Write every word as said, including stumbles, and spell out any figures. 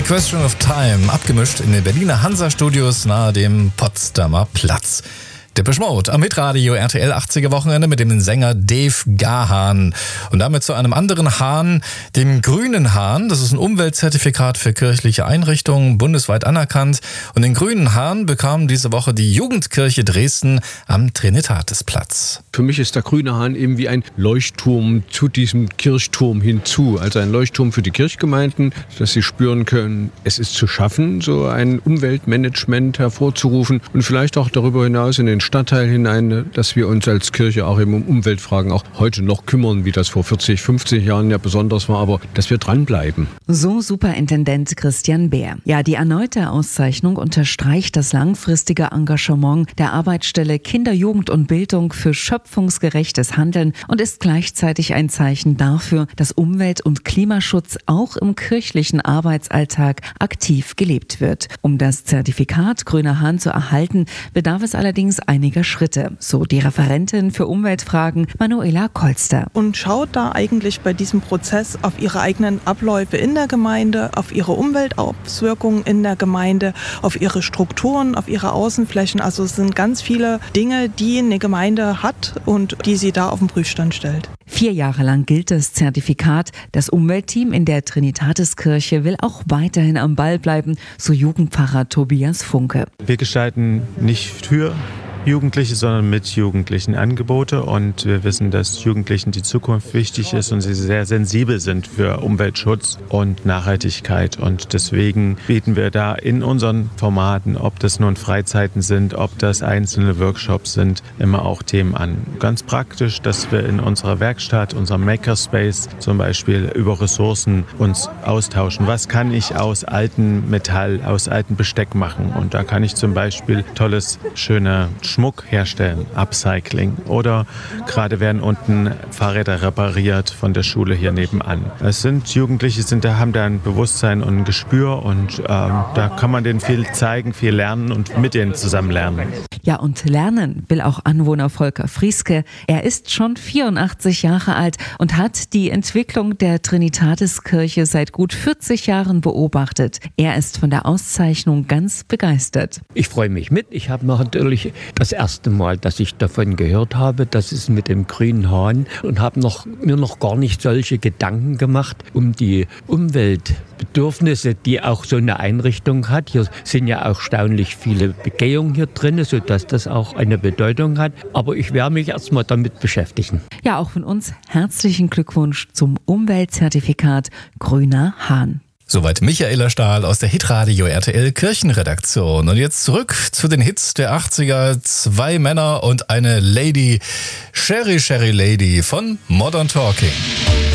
Question of Time, abgemischt in den Berliner Hansa-Studios nahe dem Potsdamer Platz. Depeche Mode am Hitradio R T L achtziger Wochenende mit dem Sänger Dave Gahan. Und damit zu einem anderen Hahn, dem grünen Hahn. Das ist ein Umweltzertifikat für kirchliche Einrichtungen, bundesweit anerkannt. Und den grünen Hahn bekam diese Woche die Jugendkirche Dresden am Trinitatisplatz. Für mich ist der grüne Hahn eben wie ein Leuchtturm zu diesem Kirchturm hinzu. Also ein Leuchtturm für die Kirchgemeinden, dass sie spüren können, es ist zu schaffen, so ein Umweltmanagement hervorzurufen und vielleicht auch darüber hinaus in den Stadtteil hinein, dass wir uns als Kirche auch eben um Umweltfragen auch heute noch kümmern, wie das vor vierzig, fünfzig Jahren ja besonders war, aber dass wir dranbleiben. So Superintendent Christian Beer. Ja, die erneute Auszeichnung unterstreicht das langfristige Engagement der Arbeitsstelle Kinder, Jugend und Bildung für schöpfungsgerechtes Handeln und ist gleichzeitig ein Zeichen dafür, dass Umwelt- und Klimaschutz auch im kirchlichen Arbeitsalltag aktiv gelebt wird. Um das Zertifikat Grüner Hahn zu erhalten, bedarf es allerdings einiger Schritte, so die Referentin für Umweltfragen Manuela Kolster. Und schaut da eigentlich bei diesem Prozess auf ihre eigenen Abläufe in der Gemeinde, auf ihre Umweltauswirkungen in der Gemeinde, auf ihre Strukturen, auf ihre Außenflächen. Also es sind ganz viele Dinge, die eine Gemeinde hat und die sie da auf den Prüfstand stellt. Vier Jahre lang gilt das Zertifikat. Das Umweltteam in der Trinitatiskirche will auch weiterhin am Ball bleiben, so Jugendpfarrer Tobias Funke. Wir gestalten nicht für Jugendliche, sondern mit Jugendlichen Angebote und wir wissen, dass Jugendlichen die Zukunft wichtig ist und sie sehr sensibel sind für Umweltschutz und Nachhaltigkeit und deswegen bieten wir da in unseren Formaten, ob das nun Freizeiten sind, ob das einzelne Workshops sind, immer auch Themen an. Ganz praktisch, dass wir in unserer Werkstatt, unserem Makerspace zum Beispiel über Ressourcen uns austauschen. Was kann ich aus altem Metall, aus altem Besteck machen? Und da kann ich zum Beispiel tolles, schöne Schmuck herstellen, Upcycling. Oder gerade werden unten Fahrräder repariert von der Schule hier nebenan. Es sind Jugendliche, sind da, haben da ein Bewusstsein und ein Gespür und ähm, da kann man denen viel zeigen, viel lernen und mit denen zusammen lernen. Ja, und lernen will auch Anwohner Volker Frieske. Er ist schon vierundachtzig Jahre alt und hat die Entwicklung der Trinitatiskirche seit gut vierzig Jahren beobachtet. Er ist von der Auszeichnung ganz begeistert. Ich freue mich mit. Ich habe natürlich das erste Mal, dass ich davon gehört habe, das ist mit dem grünen Hahn und habe noch, mir noch gar nicht solche Gedanken gemacht um die Umweltbedürfnisse, die auch so eine Einrichtung hat. Hier sind ja auch erstaunlich viele Begehungen hier drin, sodass das auch eine Bedeutung hat. Aber ich werde mich erstmal damit beschäftigen. Ja, auch von uns herzlichen Glückwunsch zum Umweltzertifikat Grüner Hahn. Soweit Michaela Stahl aus der Hitradio R T L Kirchenredaktion. Und jetzt zurück zu den Hits der achtziger. Zwei Männer und eine Lady. Sherry Sherry Lady von Modern Talking.